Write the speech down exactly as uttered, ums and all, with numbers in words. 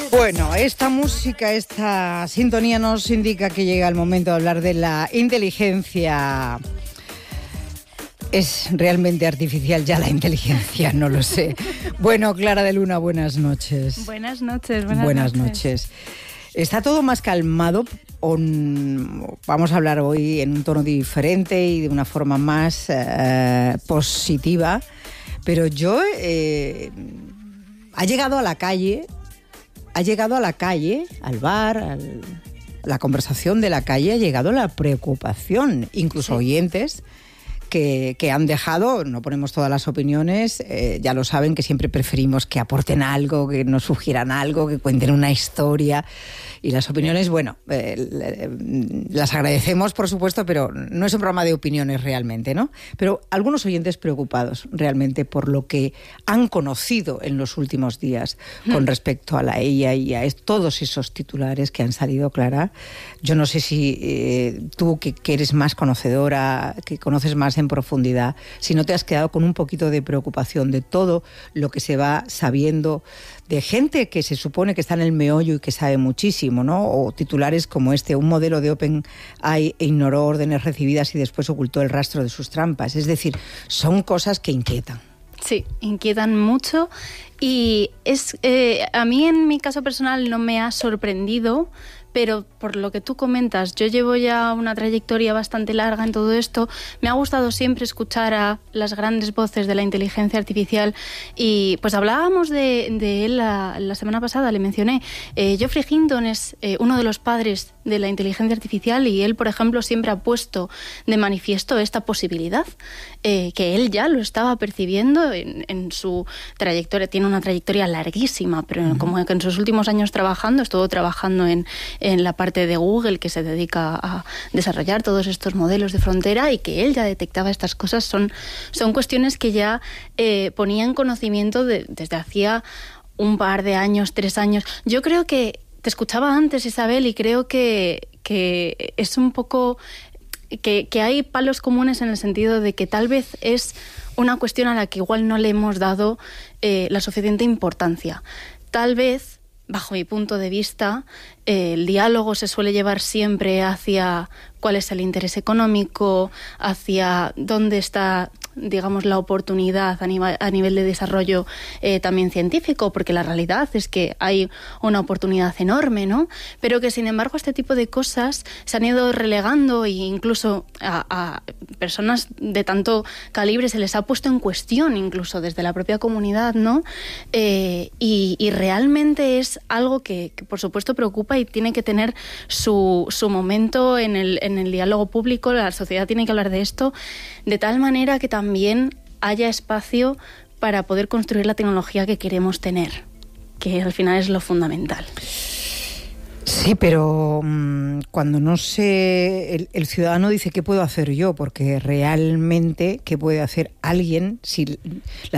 Bueno, esta música, esta sintonía nos indica que llega el momento de hablar de la inteligencia. ¿Es realmente artificial ya la inteligencia? No lo sé. Bueno, Clara de Luna, buenas noches. Buenas noches, buenas, buenas noches. noches. ¿Está todo más calmado? O, vamos a hablar hoy en un tono diferente y de una forma más eh, positiva. Pero yo... Eh, ha llegado a la calle... Ha llegado a la calle, al bar, al, la conversación de la calle, ha llegado la preocupación, incluso sí. oyentes que, que han dejado, no ponemos todas las opiniones, eh, ya lo saben que siempre preferimos que aporten algo, que nos sugieran algo, que cuenten una historia. Y las opiniones, bueno, eh, las agradecemos, por supuesto, pero no es un programa de opiniones realmente, ¿no? Pero algunos oyentes preocupados realmente por lo que han conocido en los últimos días mm. con respecto a la E I A y a todos esos titulares que han salido, Clara. Yo no sé si eh, tú, que, que eres más conocedora, que conoces más en profundidad, si no te has quedado con un poquito de preocupación de todo lo que se va sabiendo de gente que se supone que está en el meollo y que sabe muchísimo, ¿no? O titulares como este: un modelo de OpenAI ignoró órdenes recibidas y después ocultó el rastro de sus trampas. Es decir, son cosas que inquietan. Sí, inquietan mucho y es eh, a mí en mi caso personal no me ha sorprendido, pero por lo que tú comentas, yo llevo ya una trayectoria bastante larga en todo esto. Me ha gustado siempre escuchar a las grandes voces de la inteligencia artificial y pues hablábamos de, de él la, la semana pasada, le mencioné. Eh, Geoffrey Hinton es eh, uno de los padres de la inteligencia artificial y él, por ejemplo, siempre ha puesto de manifiesto esta posibilidad, eh, que él ya lo estaba percibiendo en, en su trayectoria. Tiene una trayectoria larguísima, pero uh-huh. como que en sus últimos años trabajando, estuvo trabajando en en la parte de Google que se dedica a desarrollar todos estos modelos de frontera, y que él ya detectaba estas cosas. Son, son cuestiones que ya eh, ponía en conocimiento de, desde hacía un par de años, tres años. Yo creo que, te escuchaba antes, Isabel, y creo que, que es un poco... Que, que hay palos comunes en el sentido de que tal vez es una cuestión a la que igual no le hemos dado eh, la suficiente importancia. Tal vez, bajo mi punto de vista, eh, el diálogo se suele llevar siempre hacia cuál es el interés económico, hacia dónde está, digamos, la oportunidad a nivel, a nivel de desarrollo eh, también científico, porque la realidad es que hay una oportunidad enorme, ¿no? Pero que, sin embargo, este tipo de cosas se han ido relegando, e incluso a, a personas de tanto calibre se les ha puesto en cuestión, incluso desde la propia comunidad, ¿no? Eh, y, y realmente es algo que, que, por supuesto, preocupa y tiene que tener su, su momento en el, en el diálogo público. La sociedad tiene que hablar de esto de tal manera que también haya espacio para poder construir la tecnología que queremos tener, que al final es lo fundamental. Sí, pero mmm, cuando no sé, el, el ciudadano dice ¿qué puedo hacer yo? Porque realmente, ¿qué puede hacer alguien si la